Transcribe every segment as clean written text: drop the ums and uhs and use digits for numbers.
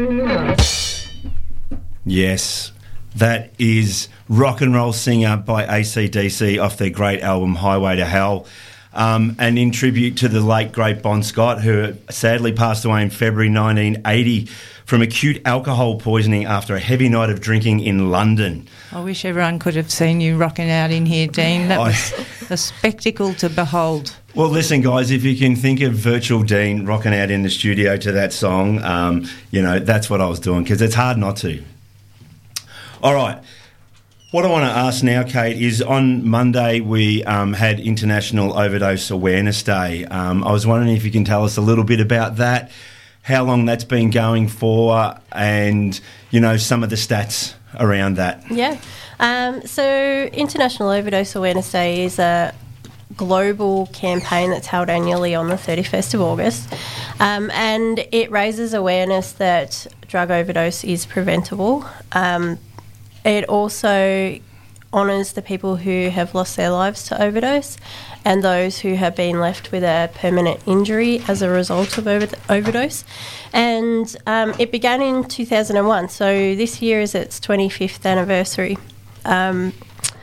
Yes, that is Rock and Roll Singer by AC/DC off their great album Highway to Hell. And in tribute to the late, great Bon Scott, who sadly passed away in February 1980 from acute alcohol poisoning after a heavy night of drinking in London. I wish everyone could have seen you rocking out in here, Dean. That was a spectacle to behold. Well, listen, guys, if you can think of Virtual Dean rocking out in the studio to that song, that's what I was doing, because it's hard not to. All right. What I want to ask now, Kate, is on Monday we had International Overdose Awareness Day. I was wondering if you can tell us a little bit about that, how long that's been going for, and, some of the stats around that. Yeah. So International Overdose Awareness Day is a global campaign that's held annually on the 31st of August, and it raises awareness that drug overdose is preventable. It also honours the people who have lost their lives to overdose and those who have been left with a permanent injury as a result of overdose. And it began in 2001, so this year is its 25th anniversary. And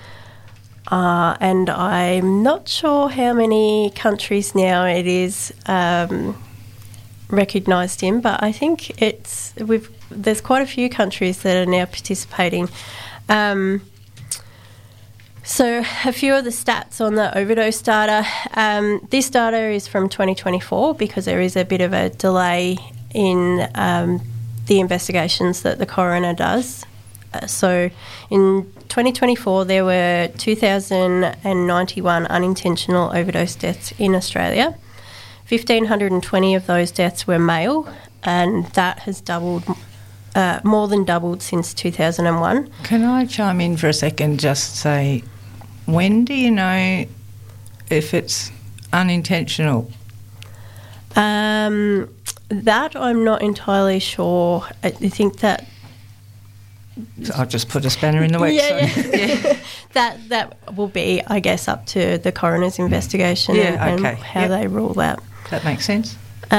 I'm not sure how many countries now it is recognised in, but I think there's quite a few countries that are now participating. So a few of the stats on the overdose data. This data is from 2024 because there is a bit of a delay in the investigations that the coroner does. So in 2024 there were 2,091 unintentional overdose deaths in Australia. 1,520 of those deaths were male, and that has more than doubled since 2001. Can I chime in for a second, just say, when do you know if it's unintentional? That I'm not entirely sure. I think that... I'll just put a spanner in the works. Yeah. That will be, I guess, up to the coroner's investigation and how they rule that. That makes sense.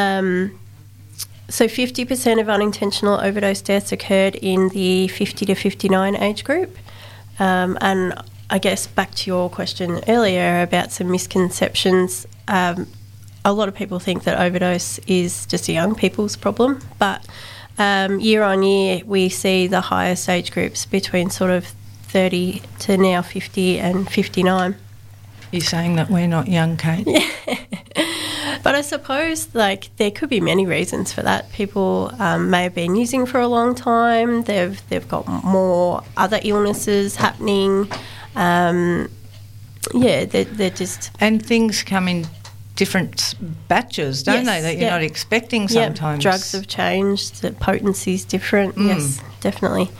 So 50% of unintentional overdose deaths occurred in the 50 to 59 age group. And I guess back to your question earlier about some misconceptions, a lot of people think that overdose is just a young people's problem, but year on year we see the highest age groups between sort of 30 to now 50 and 59. You're saying that we're not young, Kate? Yeah. But I suppose, there could be many reasons for that. People may have been using for a long time. They've got more other illnesses happening. They're just... And things come in different batches, don't they, that you're not expecting sometimes? Drugs have changed. The potency's different. Yes, definitely.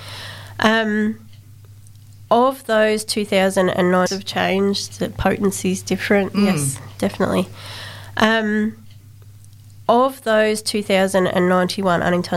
Of those 2009 have changed. The potency's different. Yes, definitely. Of those 2,091 unintentional